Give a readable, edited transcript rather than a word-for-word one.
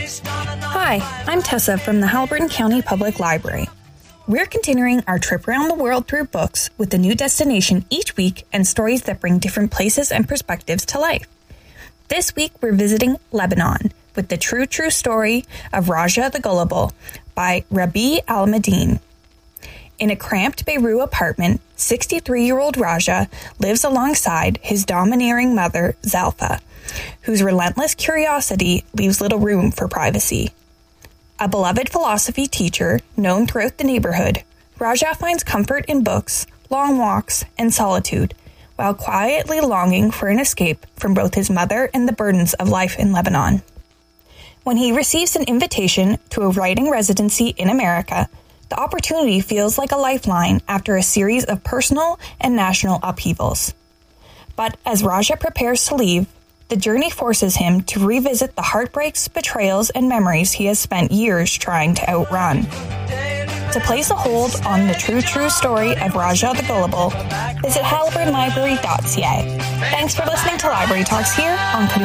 Hi, I'm Tessa from the Haliburton County Public Library. We're continuing our trip around the world through books with a new destination each week and stories that bring different places and perspectives to life. This week, we're visiting Lebanon with the true story of Raja the Gullible by Rabi al-Madin. In a cramped Beirut apartment, 63-year-old Raja lives alongside his domineering mother, Zalfa, whose relentless curiosity leaves little room for privacy. A beloved philosophy teacher known throughout the neighborhood, Raja finds comfort in books, long walks, and solitude, while quietly longing for an escape from both his mother and the burdens of life in Lebanon. When he receives an invitation to a writing residency in America, the opportunity feels like a lifeline after a series of personal and national upheavals. But as Raja prepares to leave, the journey forces him to revisit the heartbreaks, betrayals, and memories he has spent years trying to outrun. To place a hold on the true story of Raja the Gullible, visit haliburtonlibrary.ca. Thanks for listening to Library Talks here on